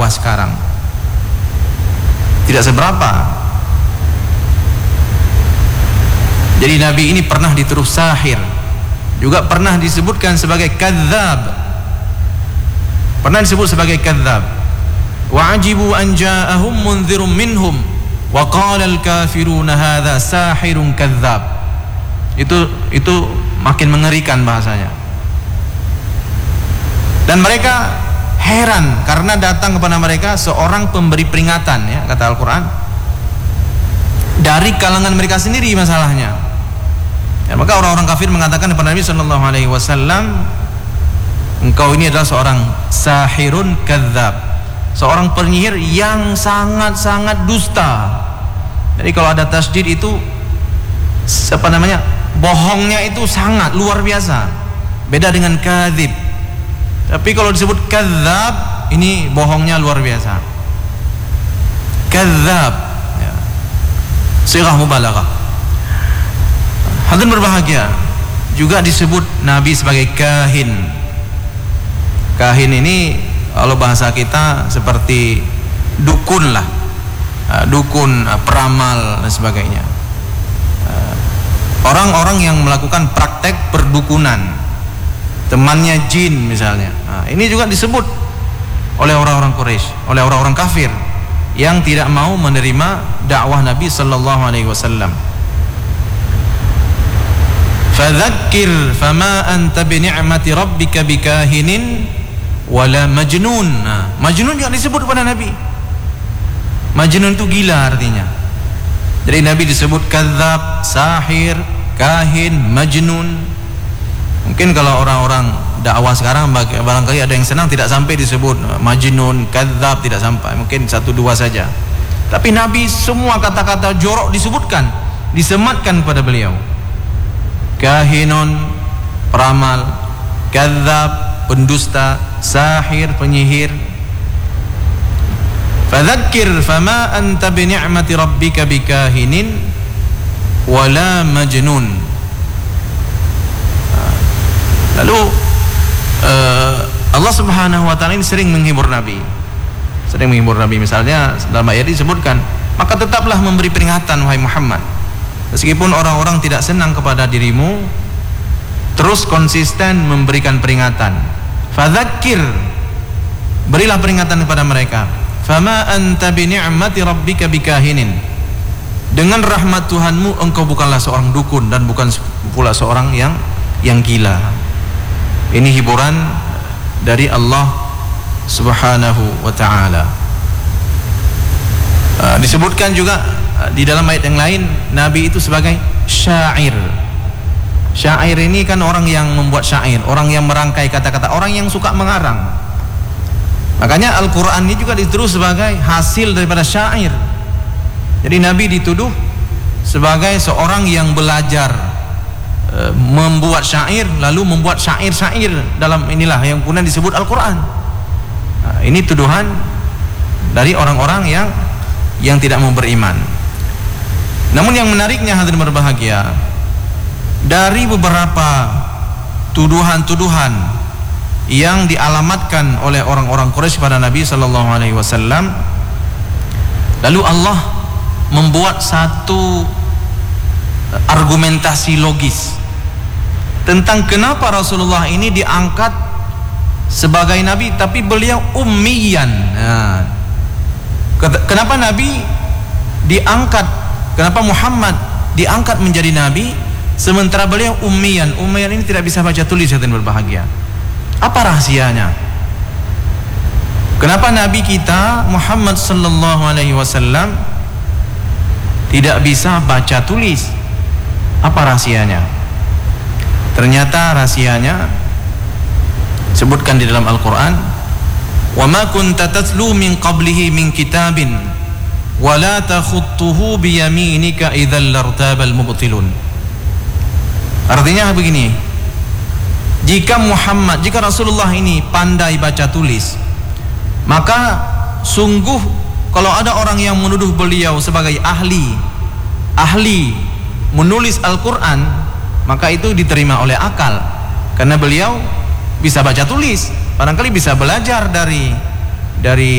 sekarang. Tidak seberapa. Jadi Nabi ini pernah dituduh sahir, juga pernah disebutkan sebagai kadzdzab, pernah disebut sebagai kadzdzab. Wa ajibu an ja'ahum mundzirum minhum wa qala al-kafiruna hadza sahirun kadzdzab. Itu makin mengerikan bahasanya. Dan mereka heran karena datang kepada mereka seorang pemberi peringatan, ya, kata Al-Quran, dari kalangan mereka sendiri masalahnya. Ya, maka orang-orang kafir mengatakan kepada Nabi sallallahu alaihi wasallam, engkau ini adalah seorang sahirun kadzdzab, seorang penyihir yang sangat-sangat dusta. Jadi kalau ada tasdid itu bohongnya itu sangat luar biasa, beda dengan kadzib. Tapi kalau disebut kadzdzab, ini bohongnya luar biasa. Kadzdzab, ya, sighah mubalaghah. Hadirin berbahagia, juga disebut Nabi sebagai kahin. Kahin ini kalau bahasa kita seperti dukun lah, dukun, peramal dan sebagainya. Orang-orang yang melakukan praktek perdukunan, temannya jin misalnya. Nah, ini juga disebut oleh orang-orang Quraisy, oleh orang-orang kafir yang tidak mau menerima dakwah Nabi sallallahu alaihi wasallam. Fadzakir fama anta bi ni'mati rabbika bikahinin wala majnun. Nah, majnun juga disebut pada Nabi. Majnun itu gila artinya. Jadi Nabi disebut kadzdzab, sahir, kahin, majnun. Mungkin kalau orang-orang dakwah sekarang barangkali ada yang senang tidak sampai disebut majnun, kadzdzab, tidak sampai, mungkin 1-2 saja. Tapi Nabi semua kata-kata jorok disebutkan, disematkan pada beliau. Kahinun, peramal, kadzdzab, pendusta, sahir, penyihir. Fadzakir fama anta bi ni'mati rabbika bikahinin wala majnun. Lalu Allah Subhanahu wa taala ini sering menghibur Nabi. Sering menghibur Nabi, misalnya dalam ayat disebutkan, maka tetaplah memberi peringatan wahai Muhammad. Meskipun orang-orang tidak senang kepada dirimu, terus konsisten memberikan peringatan. Fadzakir, berilah peringatan kepada mereka. Fama anta bi ni'mati rabbika bikahinin. Dengan rahmat Tuhanmu engkau bukanlah seorang dukun dan bukan pula seorang yang gila. Ini hiburan dari Allah Subhanahu wa ta'ala. Disebutkan juga di dalam ayat yang lain, Nabi itu sebagai syair. Syair ini kan orang yang membuat syair, orang yang merangkai kata-kata, orang yang suka mengarang. Makanya Al-Quran ini juga dituduh sebagai hasil daripada syair. Jadi Nabi dituduh sebagai seorang yang belajar membuat syair, lalu membuat syair-syair dalam inilah yang kemudian disebut Al-Quran. Nah, ini tuduhan dari orang-orang yang tidak mau beriman. Namun yang menariknya hadirin berbahagia, dari beberapa tuduhan-tuduhan yang dialamatkan oleh orang-orang Quraisy pada Nabi sallallahu alaihi wasallam, lalu Allah membuat satu argumentasi logis tentang kenapa Rasulullah ini diangkat sebagai nabi tapi beliau ummiyan. Nah, kenapa Nabi diangkat, kenapa Muhammad diangkat menjadi nabi sementara beliau ummiyan? Ummiyan ini tidak bisa baca tulis, hadirin berbahagia. Apa rahasianya? Kenapa Nabi kita Muhammad sallallahu alaihi wasallam tidak bisa baca tulis? Apa rahasianya? Ternyata rahasianya sebutkan di dalam Al-Quran, wa ma kunta tatlu min qablihi min kitabin wa la takhuttuhu bi yaminika idzal lartabal mubtilun. Artinya begini, jika Rasulullah ini pandai baca tulis, maka sungguh kalau ada orang yang menuduh beliau sebagai ahli menulis Al-Quran, maka itu diterima oleh akal, karena beliau bisa baca tulis, barangkali bisa belajar dari